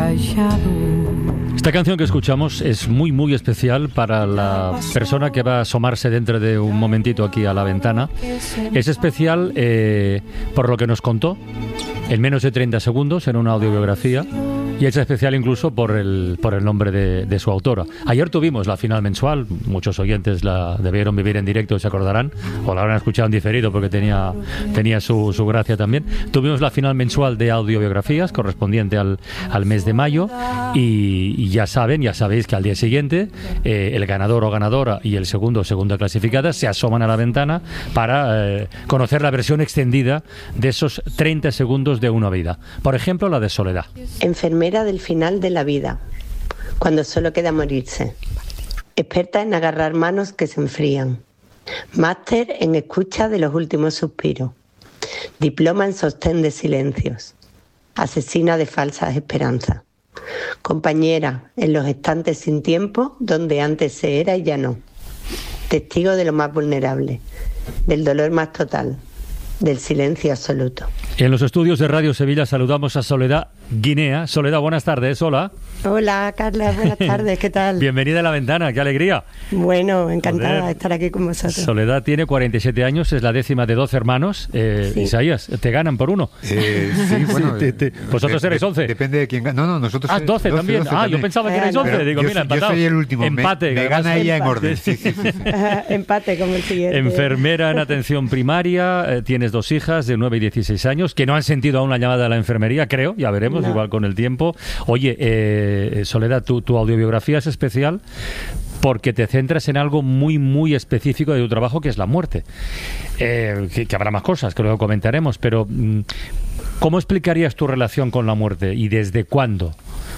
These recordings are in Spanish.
Esta canción que escuchamos es muy, muy especial para la persona que va a asomarse dentro de un momentito aquí a la ventana. Es especial por lo que nos contó en menos de 30 segundos en una audiobiografía. Y es especial incluso por el nombre de su autora. Ayer tuvimos la final mensual, muchos oyentes la debieron vivir en directo, se acordarán, o la habrán escuchado en diferido porque tenía su gracia también. Tuvimos la final mensual de audiobiografías correspondiente al mes de mayo y ya sabéis que al día siguiente el ganador o ganadora y el segundo o segunda clasificada se asoman a la ventana para conocer la versión extendida de esos 30 segundos de una vida. Por ejemplo, la de Soledad. Enfermera del final de la vida, cuando solo queda morirse. Experta en agarrar manos que se enfrían. Máster en escucha de los últimos suspiros. Diploma en sostén de silencios. Asesina de falsas esperanzas. Compañera en los estantes sin tiempo, donde antes se era y ya no. Testigo de lo más vulnerable, del dolor más total, del silencio absoluto. En los estudios de Radio Sevilla saludamos a Soledad Guinea. Soledad, buenas tardes, hola. Hola, Carla, buenas tardes, ¿qué tal? Bienvenida a La Ventana, qué alegría. Bueno, encantada de estar aquí con vosotros. Soledad tiene 47 años, es la décima de 12 hermanos. Sí. Isaías, te ganan por uno. Sí, bueno. Vosotros erais 11. Depende de quién gana. No, nosotros... 12 también. 12 también. Yo pensaba que erais 11. Pero digo, mira, empatado. Yo soy el último. Empate. Me gana ella en orden. Sí. Empate como el siguiente. Enfermera en atención primaria, tienes 2 hijas de 9 y 16 años que no han sentido aún la llamada a la enfermería, creo, ya veremos, igual con el tiempo. Oye, Soledad, tu audiobiografía es especial porque te centras en algo muy, muy específico de tu trabajo, que es la muerte. Que habrá más cosas, que luego comentaremos, pero ¿cómo explicarías tu relación con la muerte y desde cuándo?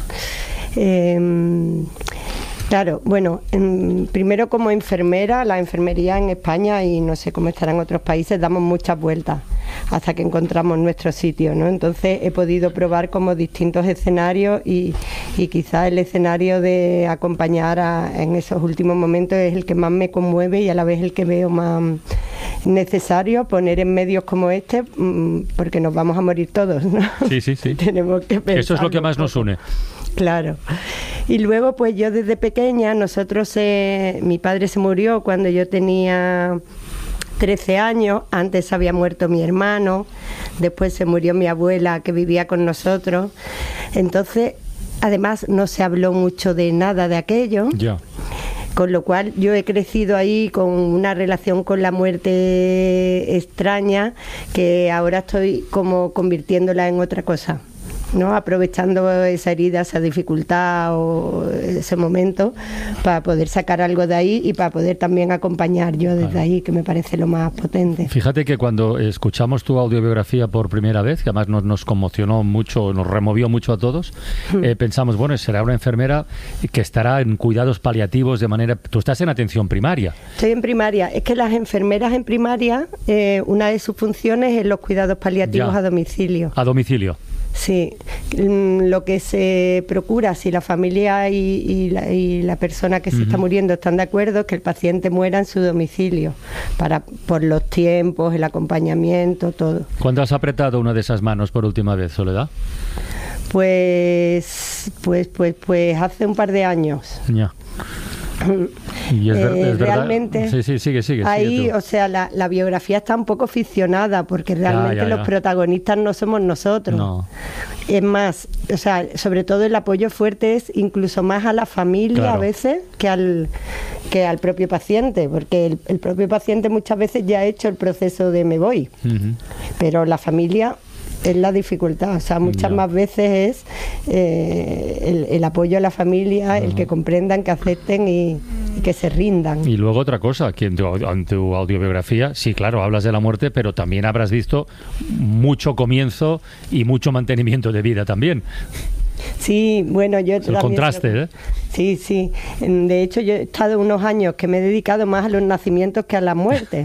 Claro, bueno, primero como enfermera, la enfermería en España y no sé cómo estará en otros países, damos muchas vueltas hasta que encontramos nuestro sitio, ¿no? Entonces he podido probar como distintos escenarios y quizás el escenario de acompañar en esos últimos momentos es el que más me conmueve y a la vez el que veo más necesario poner en medios como este, porque nos vamos a morir todos, ¿no? Sí. Tenemos que pensar. Eso es lo que más nos une. Claro. Y luego, pues yo desde pequeña, mi padre se murió cuando yo tenía 13 años, antes había muerto mi hermano, después se murió mi abuela que vivía con nosotros. Entonces, además no se habló mucho de nada de aquello. Ya. Con lo cual yo he crecido ahí con una relación con la muerte extraña que ahora estoy como convirtiéndola en otra cosa, ¿no? Aprovechando esa herida, esa dificultad o ese momento para poder sacar algo de ahí y para poder también acompañar yo desde ahí, que me parece lo más potente. Fíjate que cuando escuchamos tu audiobiografía por primera vez, que además nos conmocionó mucho, nos removió mucho a todos, pensamos, bueno, será una enfermera que estará en cuidados paliativos de manera... Tú estás en atención primaria. Estoy en primaria. Es que las enfermeras en primaria, una de sus funciones es los cuidados paliativos a domicilio. A domicilio. Sí, lo que se procura, si la familia y la persona que se está muriendo están de acuerdo, es que el paciente muera en su domicilio, por los tiempos, el acompañamiento, todo. ¿Cuándo has apretado una de esas manos por última vez, Soledad? Pues hace un par de años. Ya. Y es realmente verdad. Sí, sigue ahí, tú. o sea, la biografía está un poco ficcionada porque realmente los protagonistas no somos nosotros. No. Es más, o sea, sobre todo el apoyo fuerte es incluso más a la familia a veces que al propio paciente, porque el propio paciente muchas veces ya ha hecho el proceso de me voy, pero la familia es la dificultad, o sea, muchas más veces es el apoyo a la familia, el que comprendan, que acepten y que se rindan. Y luego otra cosa, que en tu audiobiografía, sí, claro, hablas de la muerte, pero también habrás visto mucho comienzo y mucho mantenimiento de vida también. Sí, bueno, yo el contraste, ¿eh? Sí. De hecho, yo he estado unos años que me he dedicado más a los nacimientos que a las muertes.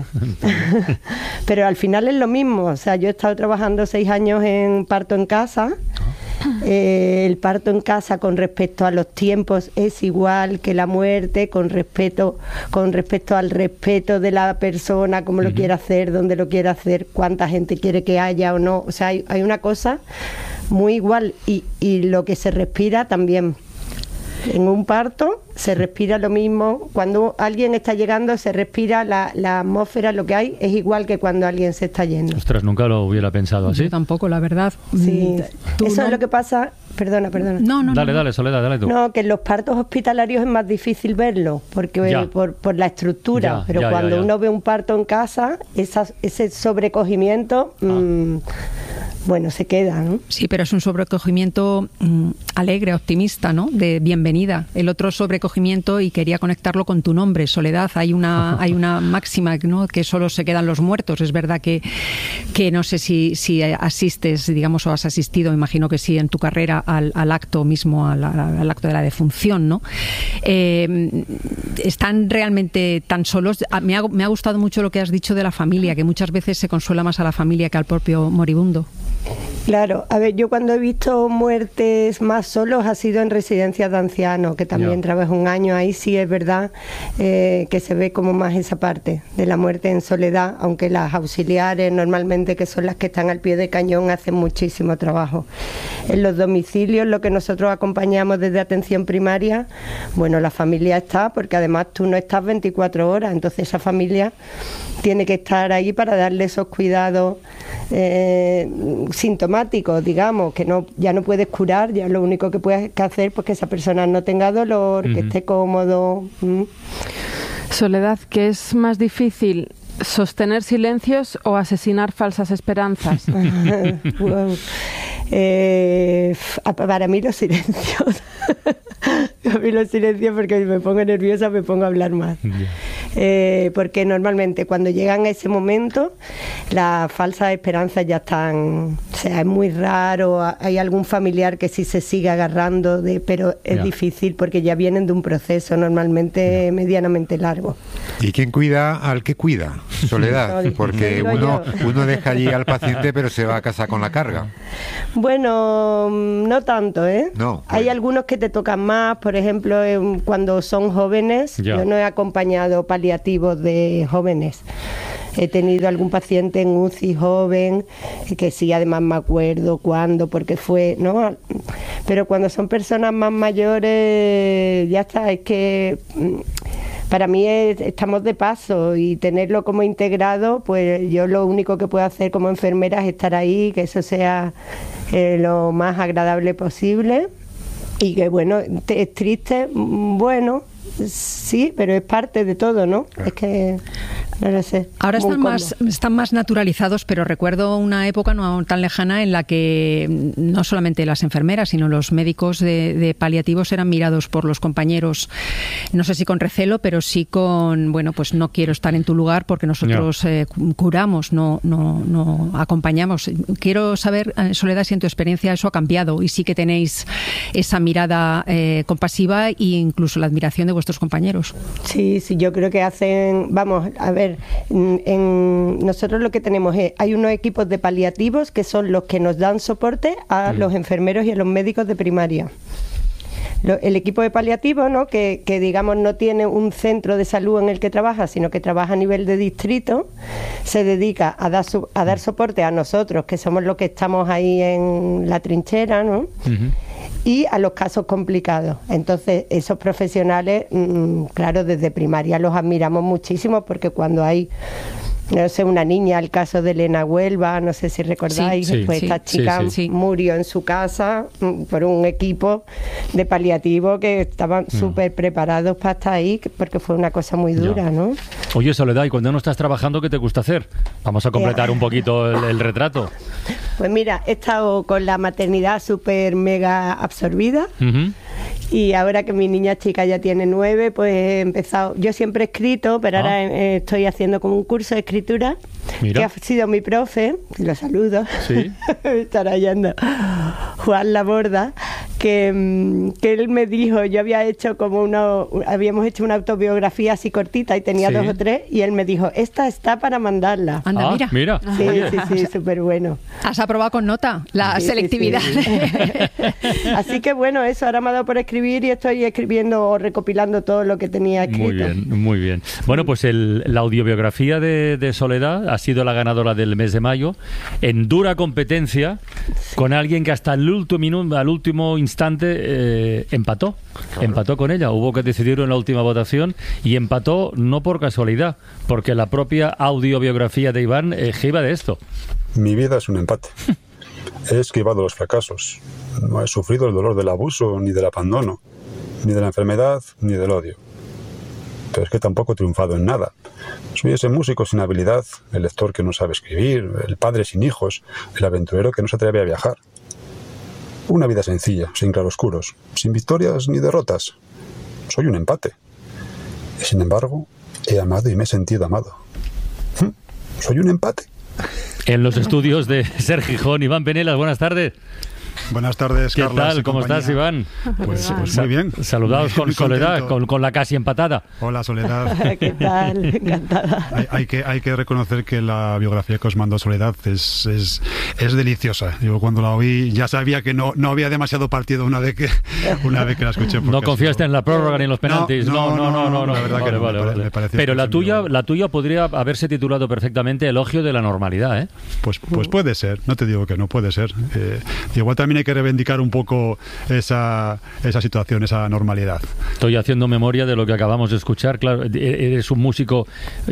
Pero al final es lo mismo. O sea, yo he estado trabajando 6 años en parto en casa El parto en casa con respecto a los tiempos es igual que la muerte, con respecto al respeto de la persona, cómo lo quiere hacer, dónde lo quiere hacer, cuánta gente quiere que haya o no. O sea, hay una cosa muy igual y lo que se respira también. En un parto se respira lo mismo. Cuando alguien está llegando se respira la atmósfera, lo que hay es igual que cuando alguien se está yendo. Ostras, nunca lo hubiera pensado así. Yo tampoco, la verdad. Sí. Eso es lo que pasa. Perdona. No. Dale, Soledad, dale tú. No, que en los partos hospitalarios es más difícil verlo, porque por la estructura. Pero cuando uno ve un parto en casa, ese sobrecogimiento, bueno, se queda, ¿no? Sí, pero es un sobrecogimiento alegre, optimista, ¿no? De bienvenida. El otro sobrecogimiento, y quería conectarlo con tu nombre, Soledad. Hay una máxima, ¿no? Que solo se quedan los muertos. Es verdad que no sé si asistes, digamos, o has asistido, imagino que sí, en tu carrera al acto mismo, al acto de la defunción, ¿no? Están realmente tan solos. Me ha gustado mucho lo que has dicho de la familia, que muchas veces se consuela más a la familia que al propio moribundo. Claro, a ver, yo cuando he visto muertes más solos ha sido en residencias de ancianos, que también trabajé un año ahí. Sí es verdad que se ve como más esa parte de la muerte en soledad, aunque las auxiliares normalmente, que son las que están al pie de cañón, hacen muchísimo trabajo. En los domicilios, lo que nosotros acompañamos desde atención primaria, bueno, la familia está, porque además tú no estás 24 horas, entonces esa familia tiene que estar ahí para darle esos cuidados sintomáticos, digamos, que ya no puedes curar, ya lo único que puedes hacer pues que esa persona no tenga dolor, que esté cómodo. Soledad, ¿qué es más difícil, sostener silencios o asesinar falsas esperanzas? Wow. Para mí los silencios. A mí los silencios, porque me pongo nerviosa, me pongo a hablar más. Porque normalmente cuando llegan a ese momento las falsas esperanzas ya están, o sea, es muy raro, hay algún familiar que sí se sigue agarrando, pero es difícil porque ya vienen de un proceso normalmente medianamente largo. ¿Y quién cuida al que cuida? Soledad, porque uno deja allí al paciente pero se va a casa con la carga. Bueno, no tanto, ¿eh? No, hay algunos que te tocan más, por ejemplo, cuando son jóvenes. Yo no he acompañado paliativos de jóvenes. He tenido algún paciente en UCI joven, que sí, además me acuerdo cuándo, porque fue, ¿no? Pero cuando son personas más mayores, ya está, es que para mí estamos de paso y tenerlo como integrado, pues yo lo único que puedo hacer como enfermera es estar ahí, que eso sea lo más agradable posible. Y que bueno, es triste, bueno, sí, pero es parte de todo, ¿no? Es que no lo sé. Ahora están más naturalizados, pero recuerdo una época no tan lejana en la que no solamente las enfermeras, sino los médicos de paliativos eran mirados por los compañeros, no sé si con recelo, pero sí con, bueno, pues no quiero estar en tu lugar porque nosotros curamos, no acompañamos. Quiero saber, Soledad, si en tu experiencia eso ha cambiado y sí que tenéis esa mirada compasiva e incluso la admiración de vuestros compañeros. Sí, yo creo que hacen, vamos, a ver, nosotros lo que tenemos hay unos equipos de paliativos que son los que nos dan soporte a los enfermeros y a los médicos de primaria. El equipo de paliativo, ¿no? que digamos no tiene un centro de salud en el que trabaja, sino que trabaja a nivel de distrito, se dedica a dar soporte a nosotros, que somos los que estamos ahí en la trinchera, ¿no? Y a los casos complicados. Entonces, esos profesionales, claro, desde primaria los admiramos muchísimo, porque cuando hay, no sé, una niña, el caso de Elena Huelva, no sé si recordáis, pues esta chica murió en su casa por un equipo de paliativo que estaban súper preparados para estar ahí, porque fue una cosa muy dura, ¿no? Oye, Soledad, ¿y cuando no estás trabajando, qué te gusta hacer? Vamos a completar un poquito el retrato. Pues mira, he estado con la maternidad súper mega absorbida. Y ahora que mi niña chica ya tiene 9, pues he empezado. Yo siempre he escrito, pero ahora estoy haciendo como un curso de escritura. Mira. Que ha sido mi profe, lo saludo. Sí. Estará yendo Juan Laborda, que él me dijo, yo habíamos hecho una autobiografía así cortita y tenía 2 o 3, y él me dijo, esta está para mandarla. Anda, mira. Sí, súper bueno. Has aprobado con nota la selectividad. Sí. Así que bueno, eso, ahora me ha dado por escribir y estoy escribiendo o recopilando todo lo que tenía escrito. Muy bien. Bueno, pues la audiobiografía de Soledad ha sido la ganadora del mes de mayo, en dura competencia con alguien que hasta el último instante empató. Claro. Empató con ella. Hubo que decidirlo en la última votación y empató no por casualidad, porque la propia audiobiografía de Iván iba de esto. Mi vida es un empate. He esquivado los fracasos. No he sufrido el dolor del abuso, ni del abandono, ni de la enfermedad, ni del odio. Pero es que tampoco he triunfado en nada. Soy ese músico sin habilidad, el lector que no sabe escribir, el padre sin hijos, el aventurero que no se atreve a viajar. Una vida sencilla, sin claroscuros, sin victorias ni derrotas. Soy un empate. Y sin embargo, he amado y me he sentido amado. ¿Soy un empate? En los estudios de Ser Gijón, Iván Penelas, buenas tardes. Buenas tardes, Carlos. ¿Qué tal? ¿Cómo estás, Iván? Pues muy bien. Saludados con Soledad, con la casi empatada. Hola, Soledad. ¿Qué tal? Encantada. Hay que reconocer que la biografía que os mandó Soledad es deliciosa. Yo cuando la oí ya sabía que no había demasiado partido una vez que la escuché. No confiaste en la prórroga ni en los penaltis. No. La verdad que vale. Me parece. Pero la tuya podría haberse titulado perfectamente Elogio de la normalidad, ¿eh? Pues puede ser. No te digo que no, puede ser. Igual también hay que reivindicar un poco esa situación, esa normalidad. Estoy haciendo memoria de lo que acabamos de escuchar. Claro, eres un músico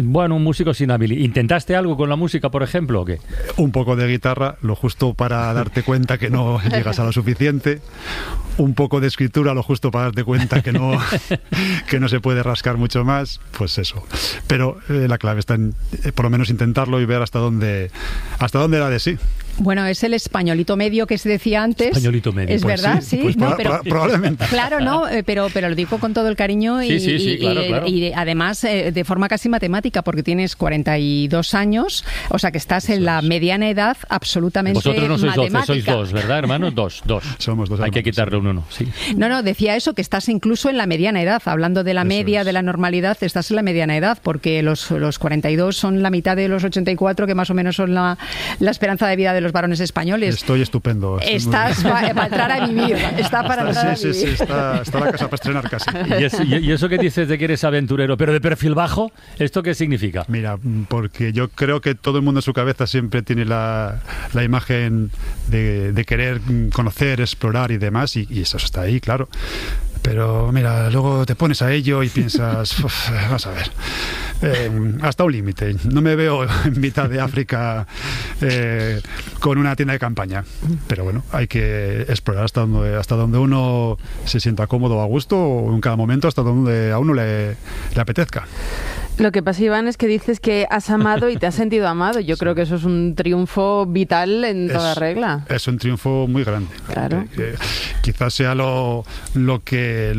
sin habilidad. ¿Intentaste algo con la música, por ejemplo, o qué? Un poco de guitarra, lo justo para darte cuenta que no llegas a lo suficiente. Un poco de escritura, lo justo para darte cuenta que no se puede rascar mucho más. Pues eso. Pero la clave está en por lo menos intentarlo y ver hasta dónde da de sí. Bueno, es el españolito medio que se decía antes. Españolito medio. Es pues verdad, sí. Pues no, probablemente. Claro, no, pero lo digo con todo el cariño claro. Y además de forma casi matemática, porque tienes 42 años, o sea que estás en la mediana edad absolutamente matemática. Vosotros no sois 12, sois 2, ¿verdad, hermanos? Dos. Somos 2. Hay que quitarle uno, sí. No, decía eso, que estás incluso en la mediana edad. Hablando de la media, de la normalidad, estás en la mediana edad, porque los 42 son la mitad de los 84, que más o menos son la esperanza de vida de los varones españoles. Estoy estupendo. Estás para entrar a vivir. Está para entrar a vivir. Sí, está la casa para estrenar casi. ¿Y eso que dices de que eres aventurero, pero de perfil bajo? ¿Esto qué significa? Mira, porque yo creo que todo el mundo en su cabeza siempre tiene la imagen de querer conocer, explorar y demás, y eso está ahí, claro. Pero mira, luego te pones a ello y piensas, vas a ver, hasta un límite. No me veo en mitad de África con una tienda de campaña. Pero bueno, hay que explorar hasta donde uno se sienta cómodo, a gusto, o en cada momento hasta donde a uno le apetezca. Lo que pasa, Iván, es que dices que has amado y te has sentido amado. Yo creo que eso es un triunfo vital en toda regla. Es un triunfo muy grande. Claro. Quizás sea lo que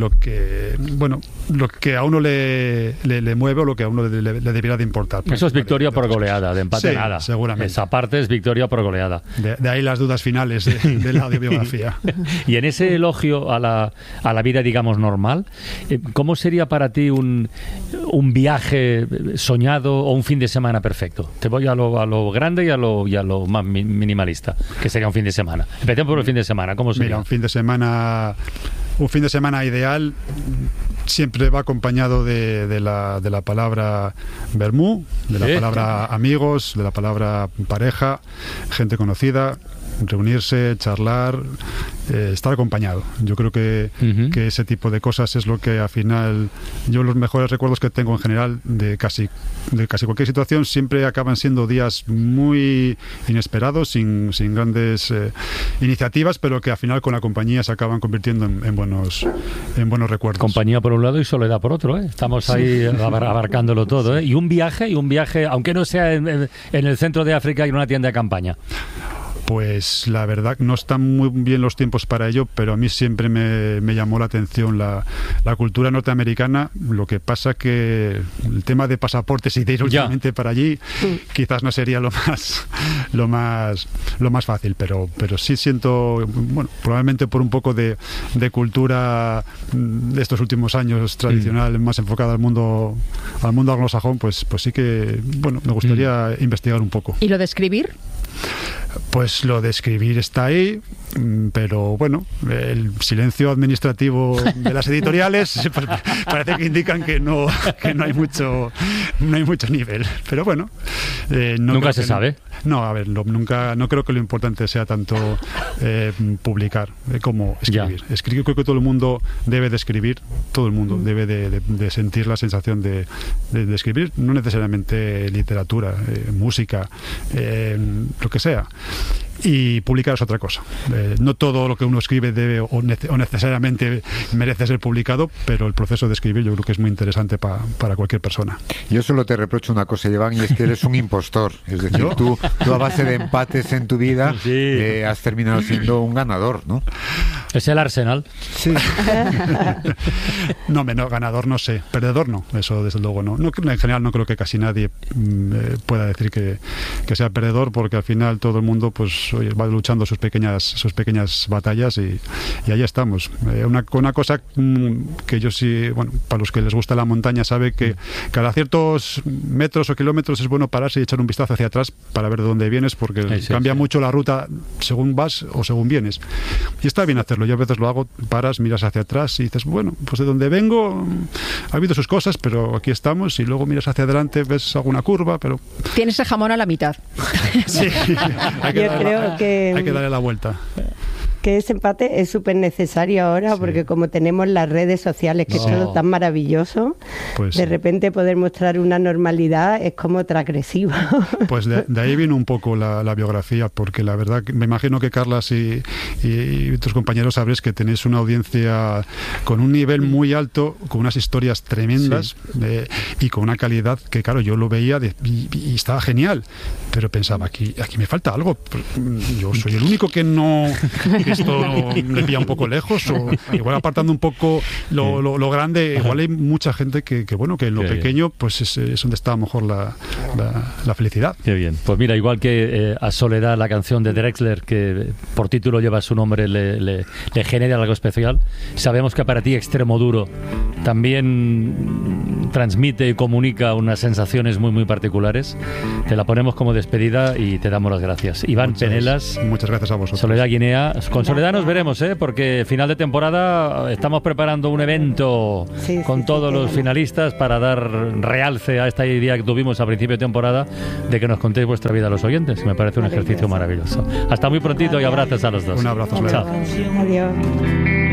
a uno le mueve o lo que a uno le debiera de importar. Eso es victoria por goleada, de empate nada. Seguramente. Esa parte es victoria por goleada. De ahí las dudas finales de la audiobiografía. Y en ese elogio a la vida, digamos, normal, ¿cómo sería para ti un viaje soñado o un fin de semana perfecto? Te voy a lo grande y a lo más minimalista, que sería un fin de semana. Empecemos por el fin de semana. ¿Cómo sería? Mira, un fin de semana ideal siempre va acompañado de la palabra vermú, de la palabra amigos, de la palabra pareja, gente conocida, reunirse, charlar, estar acompañado. Yo creo que ese tipo de cosas es lo que al final, yo los mejores recuerdos que tengo en general de casi cualquier situación siempre acaban siendo días muy inesperados, sin grandes iniciativas, pero que al final con la compañía se acaban convirtiendo en buenos recuerdos. Compañía por un lado y soledad por otro, ¿eh? Estamos ahí abarcándolo todo, ¿eh? Y un viaje, aunque no sea en el centro de África, y en una tienda de campaña. pues la verdad no están muy bien los tiempos para ello, pero a mí siempre me llamó la atención la cultura norteamericana. Lo que pasa que el tema de pasaportes y de ir últimamente para allí quizás no sería lo más fácil, pero sí siento, bueno, probablemente por un poco de cultura de estos últimos años tradicional, más enfocada al mundo anglosajón, pues sí que, bueno, me gustaría investigar un poco. ¿Y lo de escribir? Pues lo de escribir está ahí, pero bueno, el silencio administrativo de las editoriales pues, parece que indican que no hay mucho nivel. Pero bueno, nunca se sabe. No, a ver, no creo que lo importante sea tanto publicar como escribir. Creo que todo el mundo debe de escribir, todo el mundo debe de sentir la sensación de escribir, no necesariamente literatura, música, lo que sea. Y publicar es otra cosa. No todo lo que uno escribe debe o necesariamente merece ser publicado, pero el proceso de escribir yo creo que es muy interesante para cualquier persona. Yo solo te reprocho una cosa, Iván, y es que eres un impostor. Es decir, tú a base de empates en tu vida has terminado siendo un ganador, ¿no? Es el Arsenal. Sí. No, ganador no sé, perdedor no, eso desde luego no. En general no creo que casi nadie pueda decir que sea perdedor, porque al final todo el mundo pues va luchando sus pequeñas batallas y ahí estamos. Una cosa que yo sí, bueno, para los que les gusta la montaña sabe que cada ciertos metros o kilómetros es bueno pararse y echar un vistazo hacia atrás para ver de dónde vienes, porque cambia mucho la ruta según vas o según vienes. Y está bien hacerlo. Yo a veces lo hago, paras, miras hacia atrás y dices, bueno, pues de donde vengo ha habido sus cosas, pero aquí estamos, y luego miras hacia adelante, ves alguna curva, pero... Tienes el jamón a la mitad. Sí, hay que darle la vuelta. Que ese empate es súper necesario ahora, porque como tenemos las redes sociales, que es todo tan maravilloso, pues de repente poder mostrar una normalidad es como transgresiva. Pues de ahí viene un poco la biografía, porque la verdad me imagino que Carlas y tus compañeros sabréis que tenéis una audiencia con un nivel muy alto, con unas historias tremendas y con una calidad que, claro, yo lo veía y estaba genial, pero pensaba, aquí me falta algo. Yo soy el único que no... esto le pilla un poco lejos, o igual apartando un poco lo grande. Igual hay mucha gente que en lo pequeño pues es donde está a lo mejor la felicidad. Qué bien. Pues mira, igual que a Soledad, la canción de Drexler, que por título lleva su nombre, le genera algo especial, sabemos que para ti Extremoduro también transmite y comunica unas sensaciones muy muy particulares. Te la ponemos como despedida y te damos las gracias. Iván Penelas. Muchas gracias a vosotros. Soledad Guinea. Con Soledad nos veremos, porque final de temporada estamos preparando un evento con todos los finalistas para dar realce a esta idea que tuvimos a principio de temporada de que nos contéis vuestra vida a los oyentes. Me parece un ejercicio maravilloso. Hasta muy prontito y abrazos a los dos. Un abrazo. Chao. Adiós.